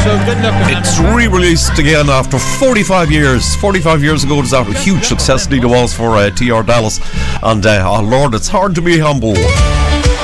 So good luck. It's re-released again after 45 years. 45 years ago, it was a huge success indeed it was for TR Dallas. And, oh Lord, it's hard to be humble.